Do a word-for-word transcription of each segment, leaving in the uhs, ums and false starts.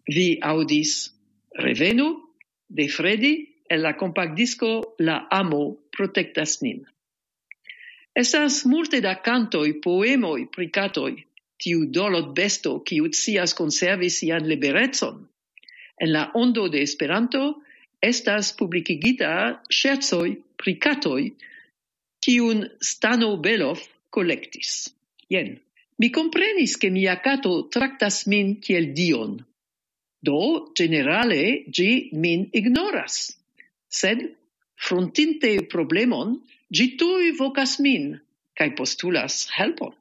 Vi audis Revenu de Fredi e la compactdisco La amo protectas nin. Estas multe da cantoi, poemoi, pricatoi, tiu dolot besto qui scias conservi sian liberecon. En la ondo de Esperanto estas publicigita scherzoi, pricatoi, kiun Stano Belov collectis. Jen. Mi comprenis che mia cato tractas min kiel dion. Do, generale, gi min ignoras. Sed, frontinte problemon, gi tui vocas min, cae postulas helpon.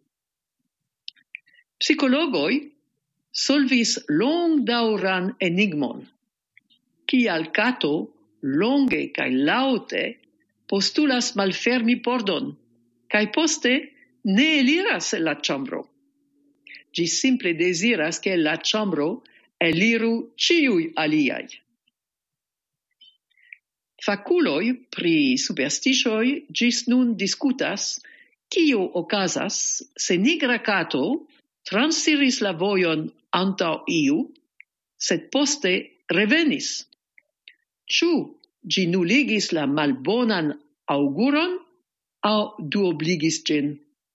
Psicologoi solvis long dauran enigmon. Kial cato longe cae laute postulas malfermi pordon, cae poste ne eliras el la chambro. Gi simple desiras che la chambro eliru ciui aliai. Faculoi pri superstitioi gis nun discutas cio ocasas se nigra cato transiris la voion antau iu, sed poste revenis. Ciu gi nuligis la malbonan auguron au duobligis gen?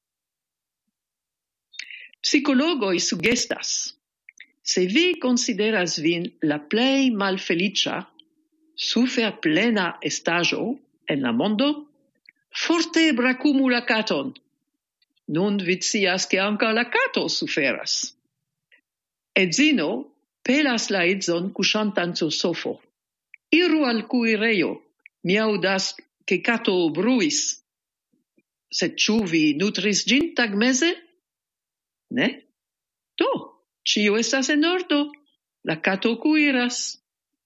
Psicologoi sugestas. Se vi consideras vin la plei malfelicia, sufer plena estajo en la mondo, forte bracumu la caton. Nun vi scias che anca la cato suferas. Edzino pelas la edzon cushantan sur sofo. Iru al cuireio, mi audas che cato bruis. Sed ciu vi nutris gin tagmese? Ne? Do, cio estas en ordo, la cato cuiras.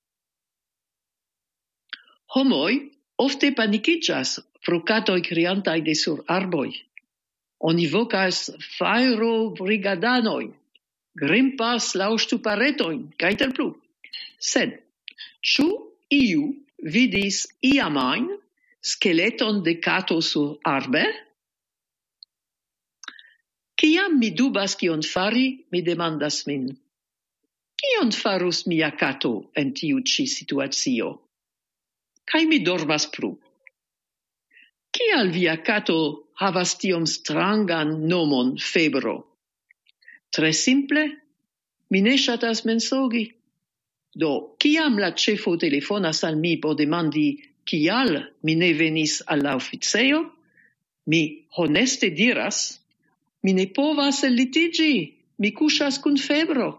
Homoi ofte panicicias pro catoi criantai de sur arboi. Oni vocas fairo brigadanoi, grimpas laustu paretoin, caitel plu. Sed, ciu iu vidis iamain skeleton de cato sur arbe? Ciam mi dubas kion fari, mi demandas min. Kion farus mia cato en tiu ci situatio? Kai mi dormas plu. Kial via cato havas tiom strangan nomon febro? Tre simple, mi ne ŝatas mensogi. Do, kiam la cefo telefonas al mi por demandi kial mi ne venis al la oficejo, mi honeste diras, mi ne povas ellitigi, mi cuŝas kun febro.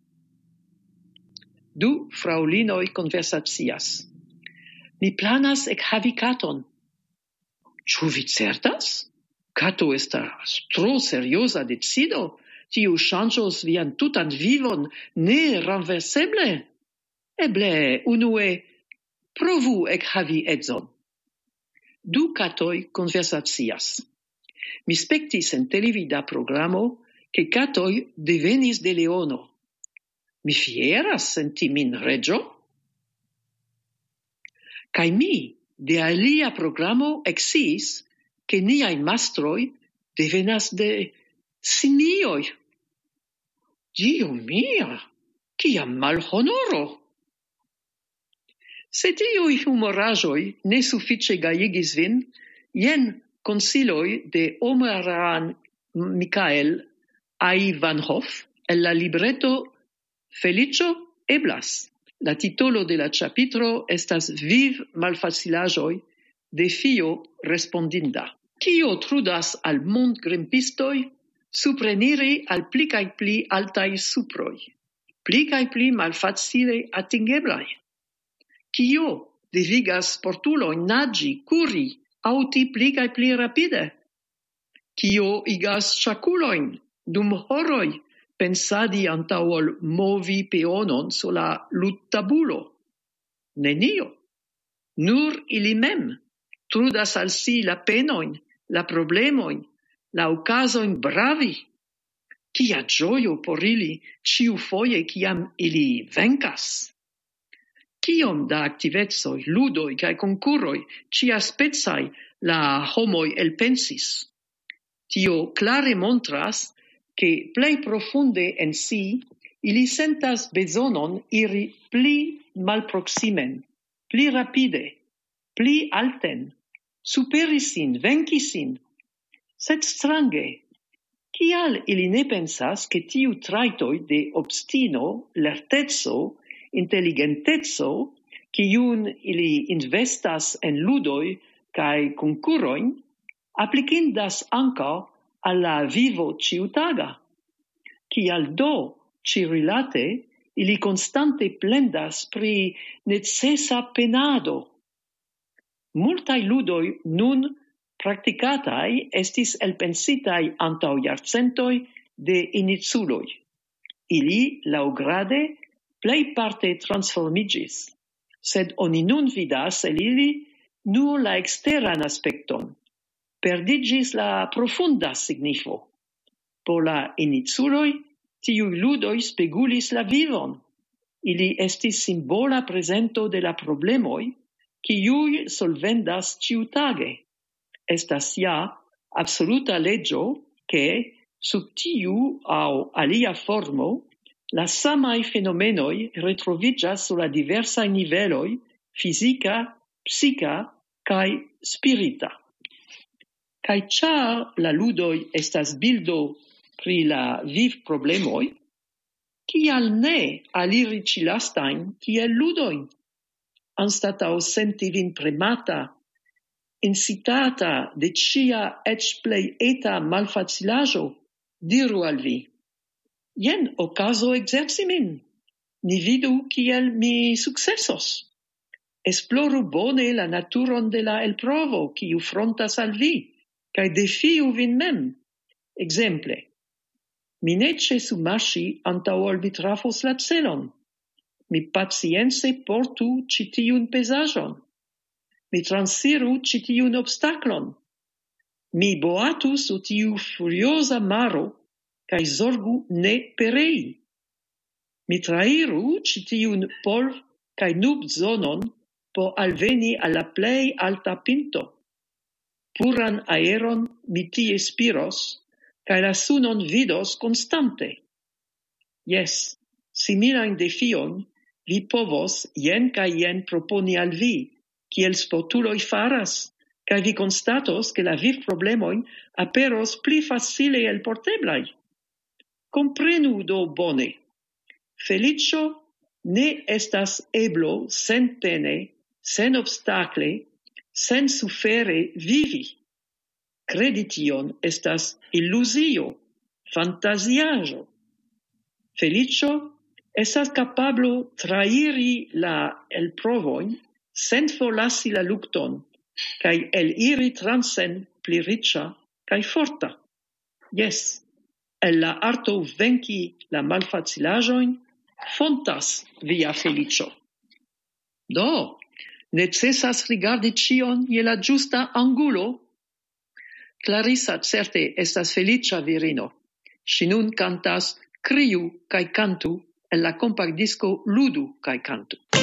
Du fraulinoi conversacias. Mi planas ec havi caton. Ciu vi certas? Cato estas tro seriosa decido, tiu changios vian tutan vivon ne renverseble. Eble, unue, provu ec havi edzon. Du catoi conversacias. Mi spectis en televida programo che catoi devenis de leono. Mi fieras senti min regio? Kai mi, de alia programo exis che niai mastroi devenas de simioi. Dio mia, ciam malhonoro! Se tiui humorajoi ne suffice gaiigis vin, jen consiloi de Omaran Michael Ivanhoff el la libretto Felicio eblas. La titolo de la chapitro estas Viv malfacilajoi de fio respondinda. Kio trudas al mund grimpistoi, supreniri al pli kaj pli altai suproi, pli kaj pli malfacile atingeblai. Kio devigas sportuloi nagi, curi, auti pli kaj pli rapide? Kio igas ŝakuloin dum horoj pensadi antaŭ ol movi peonon sur la ludtabulo? Nenio. Nur ili mem trudas al si la penoin, la problemoin, la okazojn bravi. Kia ĝojo por ili ĉiufoje kiam ili venkas. Kiom da aktivecoj, ludoj kaj konkuroj ĉiaspecaj la homoj elpensis. Tio klare montras che plei profunde en si ili sentas bezonon iri pli malproximen, pli rapide, pli alten, superi sin, venki sin. Sed strange, kial ili ne pensas che tiu traitoi de obstino, lertezzo, intelligentezo, kiun ili investas en ludoi kai concuroin, applicindas anca alla vivo ciutaga. Kial do, ci rilate, ili constante plendas pri necessa penado. Multai ludoi nun practicatai estis elpensitai antau jarcentoi de inizuloi. Ili, laŭgrade, plej parte transformigis, sed oni nun vidas el ili nur la exteran aspekton. Perdigis la profunda signifo. Por la inizuloi, tiui ludoi spegulis la vivon. Ili estis simbola presento de la problemoi, kiui solvendas ciutage. Estas ja absoluta legio che sub tiu au alia formo la samai fenomenoi retrovigas sur la diversai niveloi fisica, psica kai spirita. Kai char la ludoi estas bildo pri la viv problemoi, kial ne aliri ci lastain kiel ludoin? Anstatau senti vin premata, incitata de cia ec plei eta malfacilajo, diru al vi. Jen ocaso exerci min. Ni vidu kiel mi successos. Esploru bone la naturon de la elprovo, kiu frontas al vi, kai defiu vin mem. Exemple, mi ne cesu masci antau ol mi trafos la celon. Mi pacience portu citiun pesajon. Mi transiru citiun obstaclon. Mi boatu su tiu furiosa maro, kai zorgu ne perei. Mi trairu citiun polv kai nub zonon po alveni alla plei alta pinto. Puran aeron mi tie spiros, kai la sunon vidos constante. Yes, similain defion, vi povos jen kai jen proponi al vi, kiel spotuloi faras, kai vi constatos che la viv problemoin aperos pli facile el porteblai. Comprenu do bone. Felicio ne estas eblo sen pene, sen obstacle, sen sufere vivi. Credition estas illusio, fantasiajo. Felicio estas capablo trairi la elprovoin sen forlasi la lucton, kai el iri transen pli riĉa kai forta. Yes, el la arto venki la malfacilaĵojn fontas via feliĉo. Do, necesas rigardi ĉion je la ĝusta angulo. Clarissa certe estas feliĉa virino. Ŝi nun kantas Kriu kaj kantu en la kompaktdisko Ludu kaj kantu.